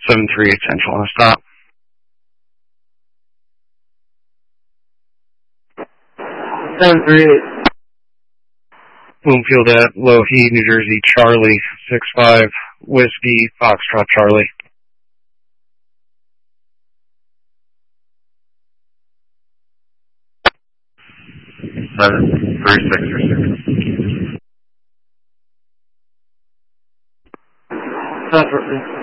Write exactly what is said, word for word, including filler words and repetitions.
seven three eight Central on a stop. seven three eight. Bloomfield at Lougheed, New Jersey, Charlie, six five, Whiskey, Foxtrot, Charlie. seven three six or six. Separately.